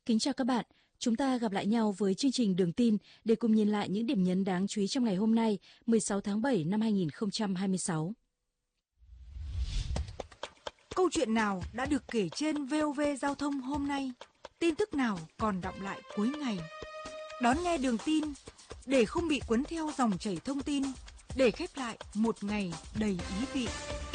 Kính chào các bạn, chúng ta gặp lại nhau với chương trình Đường tin để cùng nhìn lại những điểm nhấn đáng chú ý trong ngày hôm nay, 16 tháng 7 năm 2026. Câu chuyện nào đã được kể trên VOV Giao thông hôm nay? Tin tức nào còn đọng lại cuối ngày? Đón nghe Đường tin để không bị cuốn theo dòng chảy thông tin, để khép lại một ngày đầy ý vị.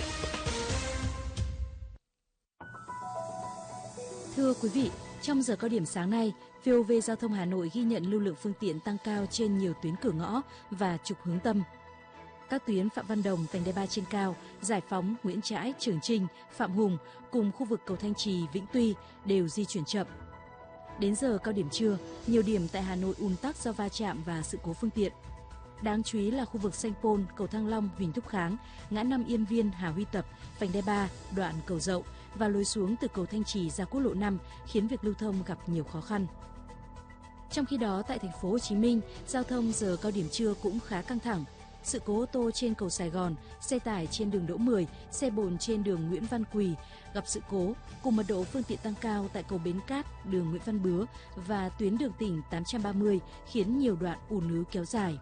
Thưa quý vị, trong giờ cao điểm sáng nay, VOV Giao thông Hà Nội ghi nhận lưu lượng phương tiện tăng cao trên nhiều tuyến cửa ngõ và trục hướng tâm. Các tuyến Phạm Văn Đồng, vành đai 3 trên cao, Giải Phóng, Nguyễn Trãi, Trường Chinh, Phạm Hùng cùng khu vực cầu Thanh Trì, Vĩnh Tuy đều di chuyển chậm. Đến giờ cao điểm trưa, nhiều điểm tại Hà Nội ùn tắc do va chạm và sự cố phương tiện. Đáng chú ý là khu vực Sanh Pôn, cầu Thăng Long, Huỳnh Thúc Kháng, ngã 5 Yên Viên, Hà Huy Tập, vành đai 3, đoạn cầu Dậu và lối xuống từ cầu Thanh Trì ra quốc lộ 5 khiến việc lưu thông gặp nhiều khó khăn. Trong khi đó, tại thành phố Hồ Chí Minh, giao thông giờ cao điểm trưa cũng khá căng thẳng. Sự cố ô tô trên cầu Sài Gòn, xe tải trên đường Đỗ Mười, xe bồn trên đường Nguyễn Văn Quỳ gặp sự cố cùng mật độ phương tiện tăng cao tại cầu Bến Cát, đường Nguyễn Văn Bứa và tuyến đường tỉnh 830 khiến nhiều đoạn ùn ứ kéo dài.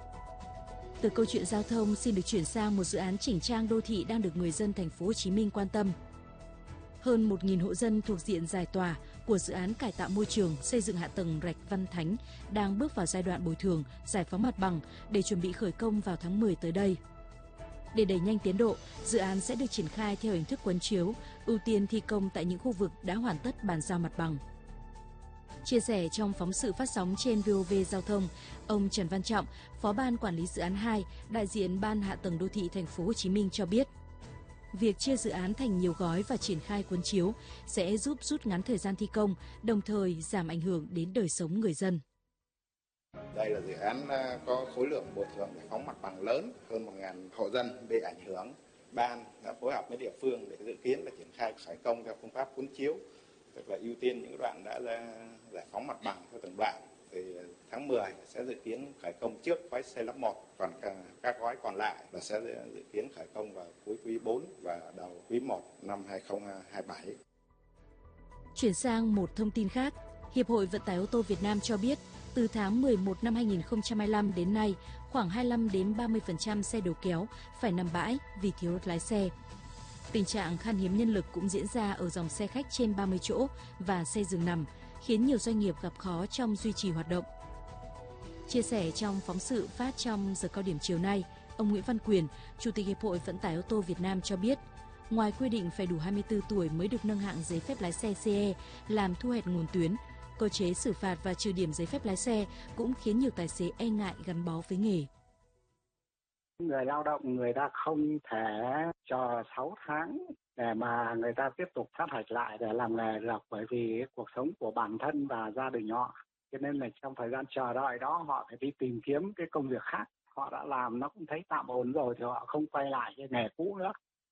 Từ câu chuyện giao thông xin được chuyển sang một dự án chỉnh trang đô thị đang được người dân thành phố Hồ Chí Minh quan tâm. Hơn 1.000 hộ dân thuộc diện giải tỏa của dự án cải tạo môi trường xây dựng hạ tầng rạch Văn Thánh đang bước vào giai đoạn bồi thường, giải phóng mặt bằng để chuẩn bị khởi công vào tháng 10 tới đây. Để đẩy nhanh tiến độ, dự án sẽ được triển khai theo hình thức quấn chiếu, ưu tiên thi công tại những khu vực đã hoàn tất bàn giao mặt bằng. Chia sẻ trong phóng sự phát sóng trên VOV Giao thông, ông Trần Văn Trọng, Phó ban Quản lý dự án 2, đại diện Ban Hạ tầng Đô thị Thành phố Hồ Chí Minh cho biết, việc chia dự án thành nhiều gói và triển khai cuốn chiếu sẽ giúp rút ngắn thời gian thi công, đồng thời giảm ảnh hưởng đến đời sống người dân. Đây là dự án có khối lượng bồi thường giải phóng mặt bằng lớn, hơn 1.000 hộ dân bị ảnh hưởng. Ban đã phối hợp với địa phương để dự kiến là triển khai khởi công theo phương pháp cuốn chiếu, tức là ưu tiên những đoạn đã giải phóng mặt bằng theo từng đoạn. Thì tháng 10 sẽ dự kiến khởi công trước gói C-1, còn các gói còn lại là sẽ dự kiến khởi công vào cuối quý 4 và đầu quý 1 năm 2027. Chuyển sang một thông tin khác, Hiệp hội Vận tải ô tô Việt Nam cho biết, từ tháng 11 năm 2025 đến nay, khoảng 25 đến 30% xe đầu kéo phải nằm bãi vì thiếu lái xe. Tình trạng khan hiếm nhân lực cũng diễn ra ở dòng xe khách trên 30 chỗ và xe giường nằm, khiến nhiều doanh nghiệp gặp khó trong duy trì hoạt động. Chia sẻ trong phóng sự phát trong giờ cao điểm chiều nay, ông Nguyễn Văn Quyền, Chủ tịch Hiệp hội Vận tải ô tô Việt Nam cho biết, ngoài quy định phải đủ 24 tuổi mới được nâng hạng giấy phép lái xe CE làm thu hẹp nguồn tuyến, cơ chế xử phạt và trừ điểm giấy phép lái xe cũng khiến nhiều tài xế e ngại gắn bó với nghề. Người lao động người ta không thể chờ 6 tháng để mà người ta tiếp tục sát hạch lại để làm nghề được, bởi vì cuộc sống của bản thân và gia đình họ. Cho nên là trong thời gian chờ đợi đó họ phải đi tìm kiếm cái công việc khác. Họ đã làm nó cũng thấy tạm ổn rồi thì họ không quay lại cái nghề cũ nữa.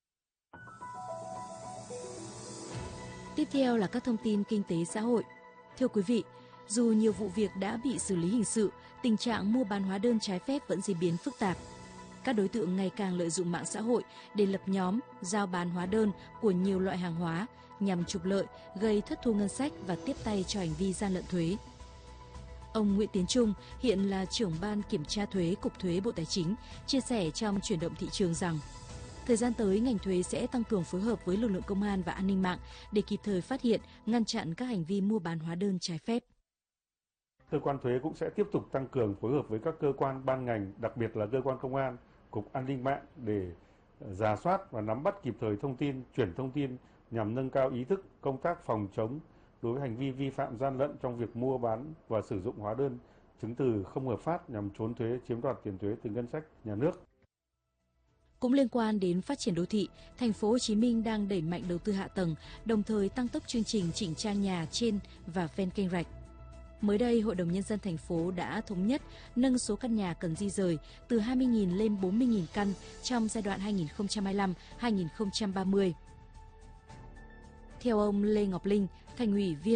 Tiếp theo là các thông tin kinh tế xã hội. Thưa quý vị, dù nhiều vụ việc đã bị xử lý hình sự, tình trạng mua bán hóa đơn trái phép vẫn diễn biến phức tạp. Các đối tượng ngày càng lợi dụng mạng xã hội để lập nhóm, giao bán hóa đơn của nhiều loại hàng hóa nhằm trục lợi, gây thất thu ngân sách và tiếp tay cho hành vi gian lận thuế. Ông Nguyễn Tiến Trung, hiện là trưởng ban kiểm tra thuế Cục Thuế Bộ Tài chính, chia sẻ trong Chuyển động thị trường rằng, thời gian tới, ngành thuế sẽ tăng cường phối hợp với lực lượng công an và an ninh mạng để kịp thời phát hiện, ngăn chặn các hành vi mua bán hóa đơn trái phép. Cơ quan thuế cũng sẽ tiếp tục tăng cường phối hợp với các cơ quan ban ngành, đặc biệt là cơ quan công an, Cục An ninh mạng để rà soát và nắm bắt kịp thời thông tin, chuyển thông tin nhằm nâng cao ý thức công tác phòng chống đối với hành vi vi phạm gian lận trong việc mua bán và sử dụng hóa đơn, chứng từ không hợp pháp nhằm trốn thuế, chiếm đoạt tiền thuế từ ngân sách nhà nước. Cũng liên quan đến phát triển đô thị, Thành phố Hồ Chí Minh đang đẩy mạnh đầu tư hạ tầng, đồng thời tăng tốc chương trình chỉnh trang nhà trên và ven kênh rạch. Mới đây, Hội đồng Nhân dân thành phố đã thống nhất nâng số căn nhà cần di rời từ 20.000 lên 40.000 căn trong giai đoạn 2025-2030. Theo ông Lê Ngọc Linh, Thành ủy viên